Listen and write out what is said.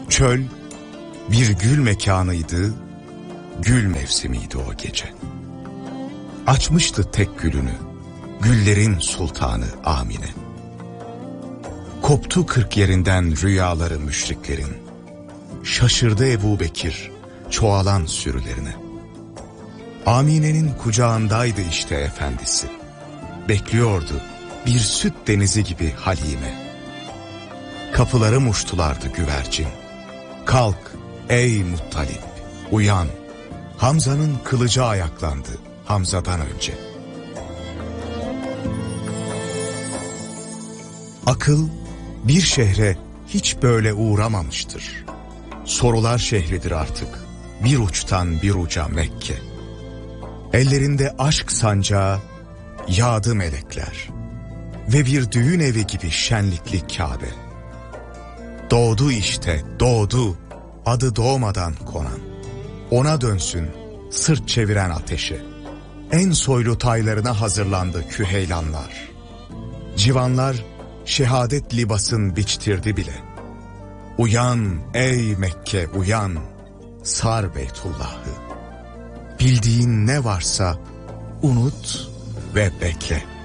Çöl bir gül mekanıydı, gül mevsimiydi o gece. Açmıştı tek gülünü, güllerin sultanı Amine. Koptu 40 yerinden rüyaları müşriklerin. Şaşırdı Ebubekir çoğalan sürülerine. Amine'nin kucağındaydı işte efendisi. Bekliyordu bir süt denizi gibi Halime. Kapıları muştulardı güvercin. Kalk ey Muttalip, uyan. Hamza'nın kılıcı ayaklandı Hamza'dan önce. Akıl bir şehre hiç böyle uğramamıştır. Sorular şehridir artık, bir uçtan bir uca Mekke. Ellerinde aşk sancağı, yağdı melekler. Ve bir düğün evi gibi şenlikli Kabe. Doğdu işte, doğdu, adı doğmadan konan. Ona dönsün, sırt çeviren ateşe. En soylu taylarına hazırlandı küheylanlar. Civanlar, şehadet libasın biçtirdi bile. Uyan ey Mekke uyan, sar Beytullah'ı. Bildiğin ne varsa unut ve bekle.